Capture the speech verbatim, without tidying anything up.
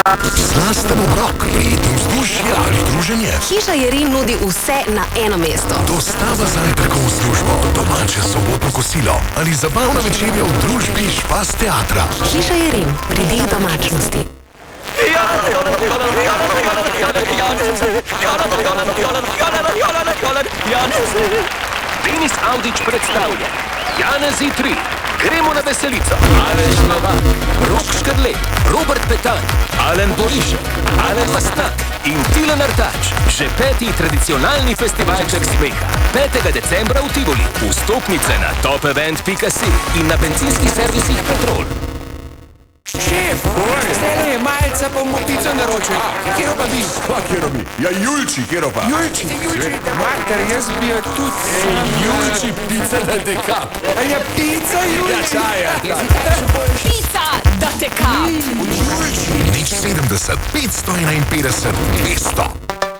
Slasten obrok, prijetno vzdušje ali druženje. Hiša Jerin nudi vse na eno mesto. Dostava zajtrkov v službo, domače sobotno kosilo ali zabavna večerja v družbi Špas teatra. Hiša Jerin, pridih domačnosti. Denis Avdić predstavlja Janezi tri, gremo na veselico. Aleš Novak, Rok Škrlej, Robert Petan, Alen Borišek, Alen Mastak in Tilen Artač. Že peti tradicionalni festivalček smeha. petega decembra v Tivoli. Vstopnice na top event pika si in na bencinskih servisih Petrol. Šef, zdaj je malce pa motico naročil. Kjero pa bi? Pa kjero bi? Ja, Julči, kjero pa? Julči, Julči. Mater, jaz bi jo tudi sam. Julči, pica na dekap. A ja, pica, Julči. Ja, čaja. Pica, da te kam. Nič sedemdeset, petsto enainpetdeset, dvesto.